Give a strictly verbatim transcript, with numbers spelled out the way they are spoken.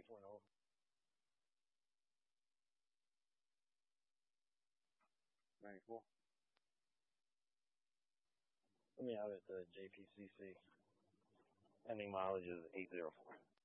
just went over. ninety-four. Let me have it the J P C C. Ending mileage is eight zero four.